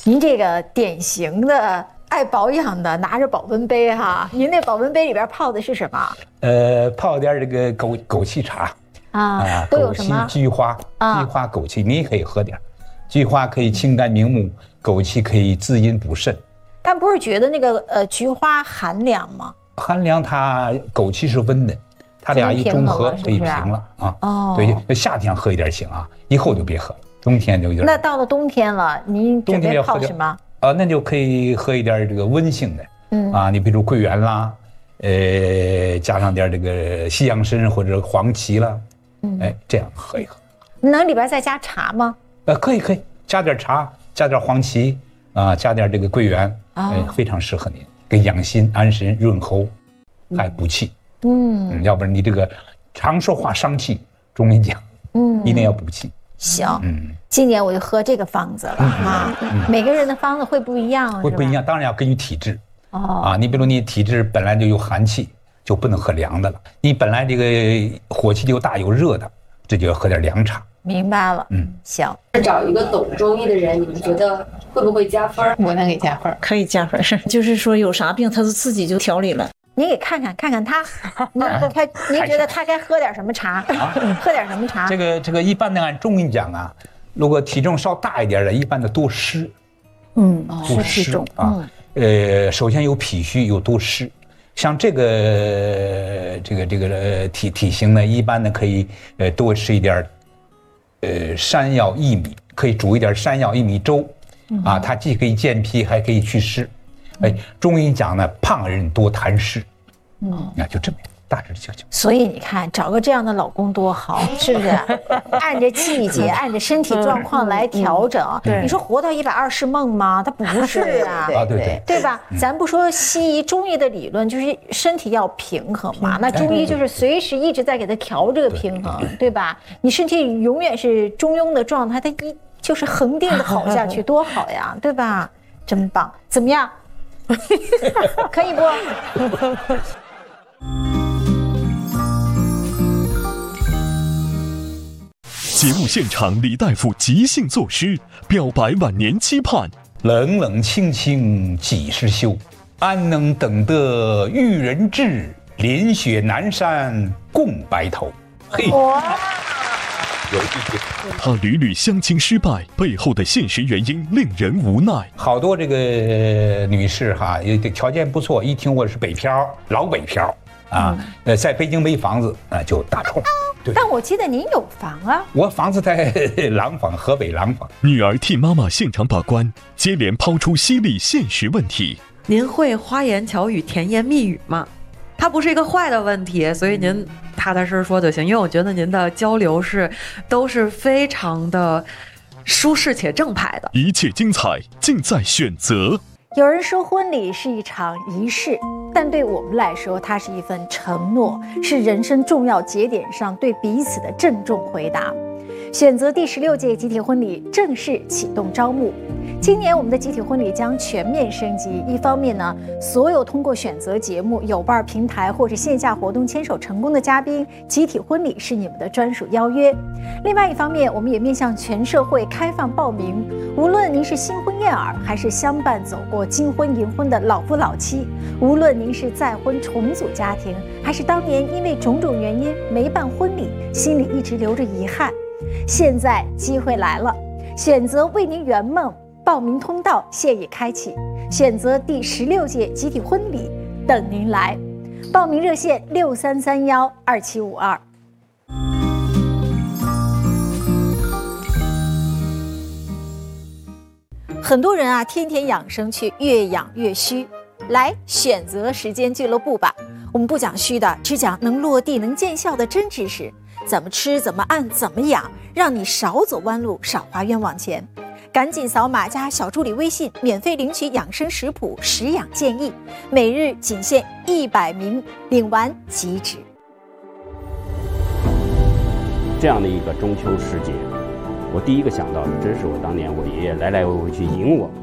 您这个典型的爱保养的，拿着保温杯哈，您那保温杯里边泡的是什么？ 泡点这个枸杞茶啊，都有什么？ 枸杞、菊花、枸杞，你也可以喝点。菊花可以清肝明目，枸杞可以滋阴补肾。 但不是觉得那个菊花寒凉吗？ 寒凉，它枸杞是温的，它俩一中和可以平了啊。哦，对，夏天喝一点行啊，以后就别喝了，冬天就有点。 那到了冬天了，您准备泡什么？ 那就可以喝一点这个温性的，你比如桂圆啦，加上点这个西洋参或者黄芪啦，这样喝一喝。 能里边再加茶吗？ 可以，加点茶，加点黄芪啊，加点这个桂圆，非常适合您，给养心、安神、润喉，还补气。要不然你这个常说话伤气，中医讲，一定要补气。 行，今年我就喝这个方子了啊。每个人的方子会不一样， 会不一样，当然要根据体质。你比如你体质本来就有寒气，就不能喝凉的了。你本来这个火气就大有热的，这就要喝点凉茶。 明白了，行。 找一个懂中医的人，你们觉得会不会加分？ 我能给加分， 可以加分。就是说有啥病，他就自己就调理了。 你给看看他，您觉得他该喝点什么茶？喝点什么茶？ 这个一般的按中医讲啊，如果体重稍大一点的，一般的多湿。多湿啊。首先有脾虚，有多湿。像这个体型呢，一般的可以多吃一点山药薏米，可以煮一点山药薏米粥，它既可以健脾，还可以祛湿。中医讲呢，胖人多痰湿，那就这么大致就。 所以你看，找个这样的老公多好，是不是？按着季节，按着身体状况来调整。你说活到120梦吗？它不是啊，对吧？咱不说西医，中医的理论就是身体要平衡嘛。那中医就是随时一直在给它调这个平衡，对吧？你身体永远是中庸的状态，它就是恒定的好下去，多好呀，对吧？真棒，怎么样？可以不？ 节目现场，李大夫即兴作诗，表白晚年期盼。 冷冷清清几时休？安能等得玉人至？连雪南山共白头。嘿， 他屡屡相亲失败，背后的现实原因令人无奈。 好多这个女士哈，条件不错，一听我是北漂，老北漂啊，在北京没房子，就打冲。 但我记得您有房啊， 我房子在廊坊，河北廊坊。 女儿替妈妈现场把关，接连抛出犀利现实问题。 您会花言巧语、甜言蜜语吗？它不是一个坏的问题，所以您踏踏实实说就行。因为我觉得您的交流都是非常的舒适且正派的。 一切精彩尽在选择。 有人说婚礼是一场仪式，但对我们来说，它是一份承诺，是人生重要节点上对彼此的郑重回答。选择第16届集体婚礼正式启动招募。今年我们的集体婚礼将全面升级，一方面呢，所有通过选择节目、有伴平台或者线下活动牵手成功的嘉宾，集体婚礼是你们的专属邀约。另外一方面，我们也面向全社会开放报名，无论您是新婚燕尔，还是相伴走过金婚银婚的老夫老妻，无论您是再婚重组家庭，还是当年因为种种原因没办婚礼，心里一直留着遗憾，现在机会来了，选择为您圆梦。报名通道现已开启，选择第16届集体婚礼等您来。报名热线63312752。很多人啊，天天养生去，越养越虚。来选择时间俱乐部吧，我们不讲虚的，只讲能落地、能见效的真知识。怎么吃，怎么按，怎么养，让你少走弯路，少花冤枉钱。赶紧扫码加小助理微信，免费领取养生食谱、食养建议，每日仅限100名，领完即止。 这样的一个中秋时节，我第一个想到的，真是我当年我爷爷来来回回去迎我。